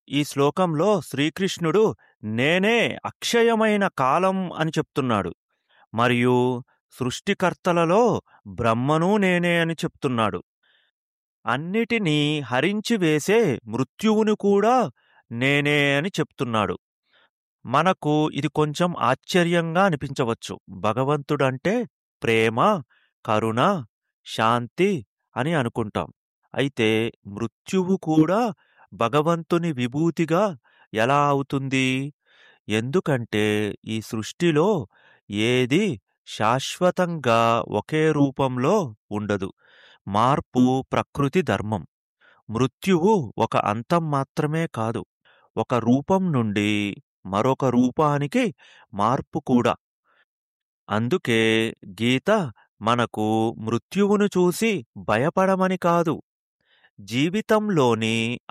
ఈ శ్లోకంలో శ్రీకృష్ణుడు నేనే అక్షయమైన కాలం అని చెప్తున్నాడు. మరియు సృష్టికర్తలలో బ్రహ్మను నేనే అని చెప్తున్నాడు. అన్నిటినీ హరించి వేసే మృత్యువును కూడా నేనే అని చెప్తున్నాడు. మనకు ఇది కొంచెం ఆశ్చర్యంగా అనిపించవచ్చు. భగవంతుడంటే ప్రేమ, కరుణ, శాంతి అని అనుకుంటాం. అయితే మృత్యువు కూడా భగవంతుని విభూతిగా ఎలా అవుతుంది? ఎందుకంటే ఈ సృష్టిలో ఏది శాశ్వతంగా ఒకే రూపంలో ఉండదు. మార్పు ప్రకృతి ధర్మం. మృత్యువు ఒక అంతం మాత్రమే కాదు. ఒక రూపం నుండి మరొక రూపానికి మార్పు కూడా. అందుకే గీత మనకు మృత్యువును చూసి భయపడమని కాదు, జీవితంలోని